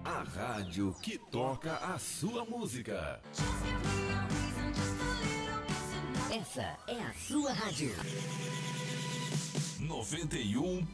A rádio que toca a sua música. Essa é a sua rádio. 91.9.